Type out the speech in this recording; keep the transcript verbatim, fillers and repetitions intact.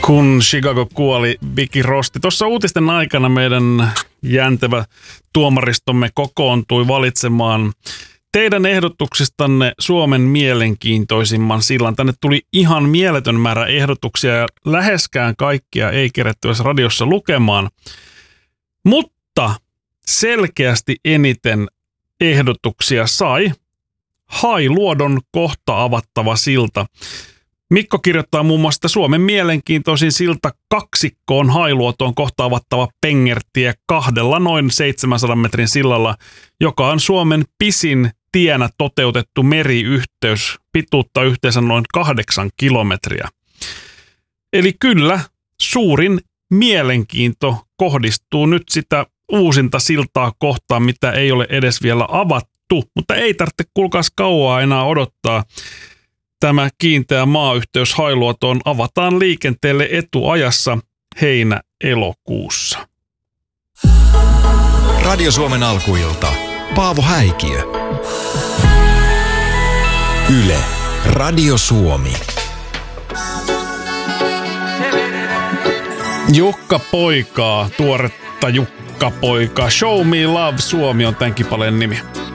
Kun Chicago kuoli, Biggie rosti. Tuossa uutisten aikana meidän jäntevä tuomaristomme kokoontui valitsemaan teidän ehdotuksistanne Suomen mielenkiintoisimman sillan. Tänne tuli ihan mieletön määrä ehdotuksia ja läheskään kaikkia ei keretty edes radiossa lukemaan. Mutta selkeästi eniten ehdotuksia sai Hailuodon kohta avattava silta. Mikko kirjoittaa muun muassa, että Suomen mielenkiintoisin silta kaksikkoon Hailuotoon kohta avattava Pengertie kahdella noin seitsemänsadan metrin sillalla, joka on Suomen pisin tienä toteutettu meriyhteys, pituutta yhteensä noin kahdeksan kilometriä. Eli kyllä suurin mielenkiinto kohdistuu nyt sitä uusinta siltaa kohtaan, mitä ei ole edes vielä avattu, mutta ei tarvitse kuulkaas kauaa enää odottaa. Tämä kiinteä maayhteys Hailuotoon avataan liikenteelle etuajassa heinä-elokuussa. Radio Suomen alkuilta. Paavo Häikiö. Yle. Radio Suomi. Jukka Poikaa, tuoretta Jukka Poikaa. Show Me Love Suomi on tämän kipaleen nimi.